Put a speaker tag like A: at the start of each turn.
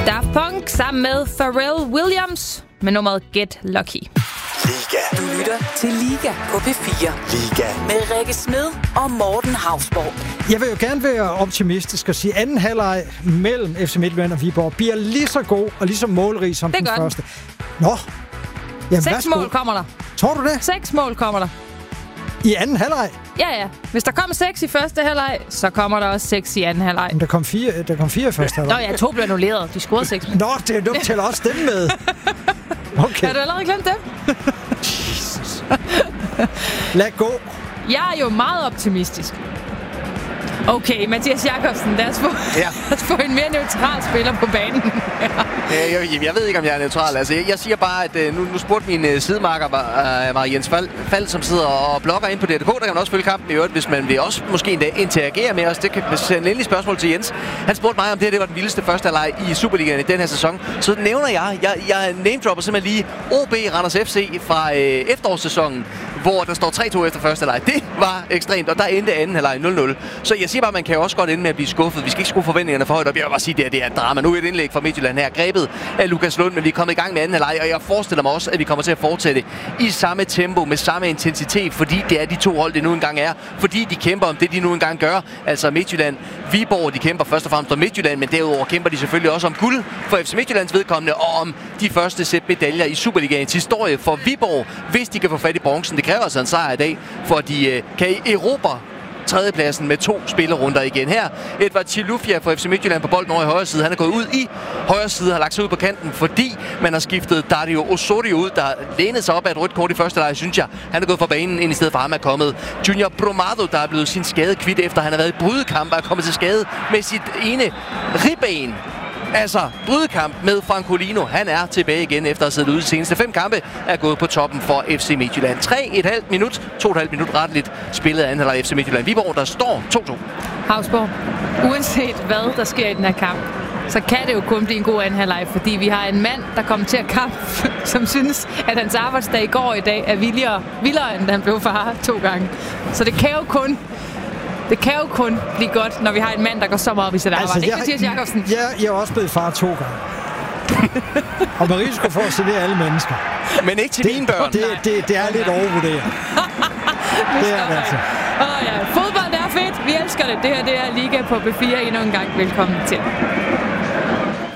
A: Daft Punk sammen med Pharrell Williams med nummeret Get Lucky.
B: Liga.
C: Du lytter til Liga på P4.
B: Liga.
C: Med Rikke Smed og Morten Hausborg.
D: Jeg vil jo gerne være optimistisk og sige, at anden halvleg mellem FC Midtjylland og Viborg bliver lige så god og lige så målrig som den første. Nå. Jamen,
A: 6 mål kommer der.
D: Tror du det?
A: 6 mål kommer der.
D: I anden halvleg?
A: Ja. Hvis der kommer 6 i første halvleg, så kommer der også 6 i anden halvleg.
D: Men der kom 4 i første halvleg.
A: Nå ja, 2 blev annulleret. De scorede 6 mål.
D: Nå, du tæller også dem med. Okay.
A: Har du allerede glemt dem?
D: Jesus. Lad gå.
A: Jeg er jo meget optimistisk. Okay, Mathias Jakobsen, lad os få en mere neutral spiller på banen.
E: Jeg ved ikke, om jeg er neutral. Altså, jeg siger bare, at nu spurgte min sidemarker var Jens Fald, som sidder og blogger ind på DRDK. Der kan man også følge kampen i øvrigt, hvis man vil også måske endda interagere med os. Det kan sende endelig spørgsmål til Jens. Han spurgte mig, om det var den vildeste første halvleg i Superligaen i den her sæson. Så nævner jeg name-dropper simpelthen lige OB Randers FC fra efterårssæsonen, hvor der står 3-2 efter første halvleg. Det var ekstremt, og der endte anden halvleg 0-0. Så jeg siger bare, man kan jo også godt ende med at blive skuffet. Vi skal ikke skrue forventningerne for højt op. Jeg vil bare sige, det er et drama. Nu er et indlæg fra Midtjylland her, grebet af Lukas Lund, men vi er kommet i gang med anden halvleg, og jeg forestiller mig også, at vi kommer til at fortsætte i samme tempo, med samme intensitet, fordi det er de to hold, det nu engang er. Fordi de kæmper om det, de nu engang gør. Altså Midtjylland, Viborg, de kæmper først og fremmest om Midtjylland, men derudover kæmper de selvfølgelig også om guld for FC Midtjyllands vedkommende, og om de første sæt medaljer i Superligaens historie for Viborg, hvis de kan få fat i bronzen. Det kræver altså en sejr i dag, for de kan erobre tredjepladsen med 2 spillerunder igen her. Edvard Chilufya fra FC Midtjylland på bolden over i højre side. Han er gået ud i højre side, har lagt sig ud på kanten, fordi man har skiftet Dario Osorio ud, der lænede sig op af et rødt kort i første leg, synes jeg. Han er gået fra banen ind i stedet for ham er kommet Junior Bromado, der er blevet sin skade kvidt, efter han har været i brydekamp og er kommet til skade med sit ene ribben. Altså, brydekamp med Francolino. Han er tilbage igen efter at have siddet ude de seneste 5 kampe. Er gået på toppen for FC Midtjylland. 3,5 minut, 2,5 minut retteligt spillet af anden halvleg FC Midtjylland Viborg, der står 2-2.
A: Hausborg, uanset hvad der sker i den her kamp, så kan det jo kun blive en god anden halvleg, fordi vi har en mand, der kommer til at kampe, som synes, at hans arbejdsdag i går i dag er vildere, end han blev far 2 gange. Så det kan jo kun blive godt, når vi har en mand, der går så meget op i sit arbejde. Ikke Mathias Jakobsen?
D: Jeg er også blevet far 2 gange. Og med risiko for at servere alle mennesker.
E: Men ikke til mine børn.
D: Det er lidt overvurderet. Det er det altså.
A: Fodbold er fedt. Vi elsker det. Det her er Liga på B4 endnu en gang. Velkommen til.